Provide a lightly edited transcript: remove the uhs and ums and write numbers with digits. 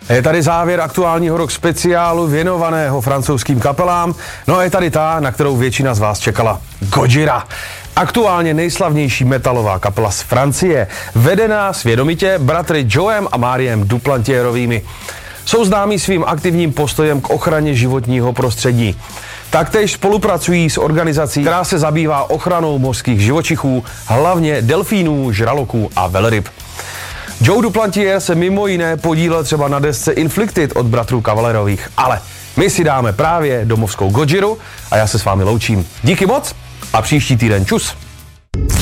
Je tady závěr aktuálního rock speciálu věnovaného francouzským kapelám. No a je tady ta, na kterou většina z vás čekala. Gojira. Aktuálně nejslavnější metalová kapela z Francie, vedená svědomitě bratry Joem a Mariem Duplantierovými. Jsou známí svým aktivním postojem k ochraně životního prostředí. Taktéž spolupracují s organizací, která se zabývá ochranou mořských živočichů, hlavně delfínů, žraloků a velryb. Joe Duplantier se mimo jiné podílel třeba na desce Inflicted od bratrů Cavallerových, ale my si dáme právě domovskou Gojiru a já se s vámi loučím. Díky moc a příští týden čus.